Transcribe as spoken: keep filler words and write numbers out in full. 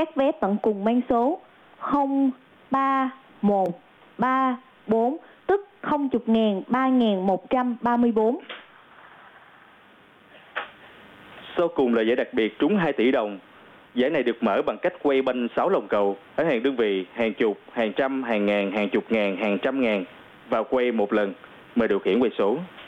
các vé tận cùng mang số không ba một ba bốn, tức không chục ngàn ba ngàn một trăm ba mươi bốn. Sau cùng là giải đặc biệt trúng hai tỷ đồng. Giải này được mở bằng cách quay banh sáu lồng cầu ở hàng đơn vị, hàng chục, hàng trăm, hàng ngàn, hàng chục ngàn, hàng trăm ngàn và quay một lần. Mời điều khiển quay số.